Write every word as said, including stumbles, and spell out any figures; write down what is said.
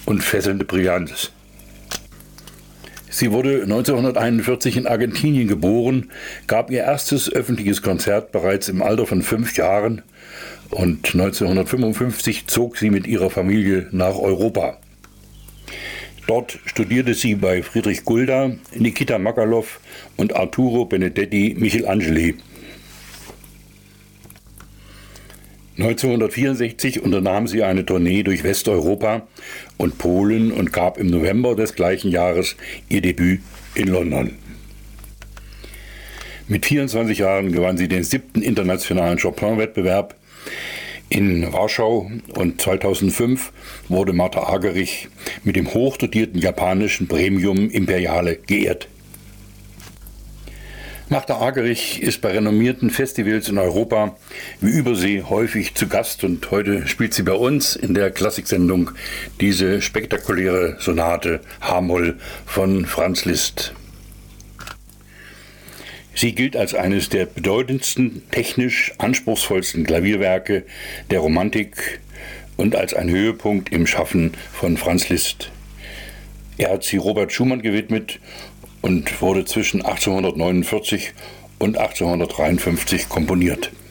und fesselnde Brillanz. Sie wurde neunzehnhunderteinundvierzig in Argentinien geboren, gab ihr erstes öffentliches Konzert bereits im Alter von fünf Jahren und neunzehnhundertfünfundfünfzig zog sie mit ihrer Familie nach Europa. Dort studierte sie bei Friedrich Gulda, Nikita Makalow und Arturo Benedetti Michelangeli. neunzehnhundertvierundsechzig unternahm sie eine Tournee durch Westeuropa und Polen und gab im November des gleichen Jahres ihr Debüt in London. Mit vierundzwanzig Jahren gewann sie den siebten internationalen Chopin-Wettbewerb in Warschau und zweitausendfünf wurde Martha Argerich mit dem hochdotierten japanischen Premium Imperiale geehrt. Martha Argerich ist bei renommierten Festivals in Europa wie Übersee häufig zu Gast und heute spielt sie bei uns in der Klassiksendung diese spektakuläre Sonate H-Moll von Franz Liszt. Sie gilt als eines der bedeutendsten, technisch anspruchsvollsten Klavierwerke der Romantik und als ein Höhepunkt im Schaffen von Franz Liszt. Er hat sie Robert Schumann gewidmet und wurde zwischen achtzehnhundertneunundvierzig und achtzehnhundertdreiundfünfzig komponiert.